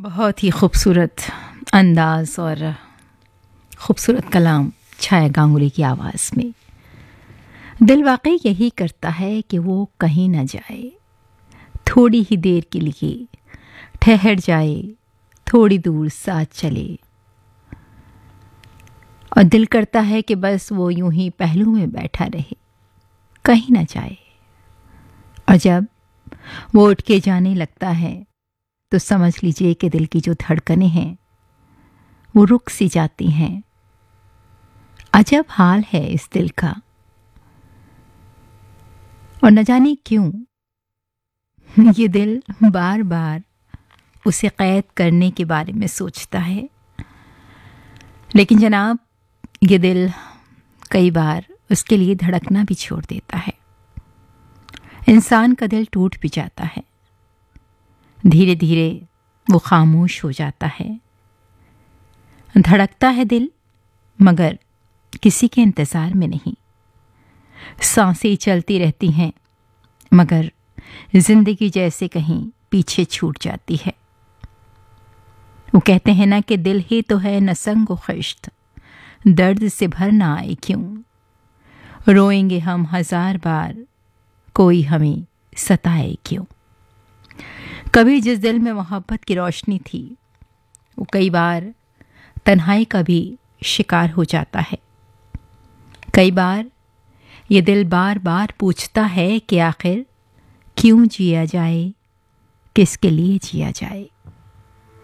बहुत ही खूबसूरत अंदाज और खूबसूरत कलाम छाया गांगुली की आवाज़ में। दिल वाकई यही करता है कि वो कहीं ना जाए, थोड़ी ही देर के लिए ठहर जाए, थोड़ी दूर साथ चले। और दिल करता है कि बस वो यूं ही पहलू में बैठा रहे, कहीं ना जाए। और जब वो उठ के जाने लगता है तो समझ लीजिए कि दिल की जो धड़कनें हैं वो रुक सी जाती हैं। अजब हाल है इस दिल का, और न जाने क्यों ये दिल बार बार उसे कैद करने के बारे में सोचता है। लेकिन जनाब, ये दिल कई बार उसके लिए धड़कना भी छोड़ देता है। इंसान का दिल टूट भी जाता है, धीरे धीरे वो खामोश हो जाता है। धड़कता है दिल मगर किसी के इंतजार में नहीं। सांसें चलती रहती हैं मगर जिंदगी जैसे कहीं पीछे छूट जाती है। वो कहते हैं ना कि दिल ही तो है न संग व खश्त, दर्द से भर ना आए क्यों। रोएंगे हम हजार बार, कोई हमें सताए क्यों। कभी जिस दिल में मोहब्बत की रोशनी थी वो कई बार तन्हाई का भी शिकार हो जाता है। कई बार ये दिल बार बार पूछता है कि आखिर क्यों जिया जाए, किसके लिए जिया जाए।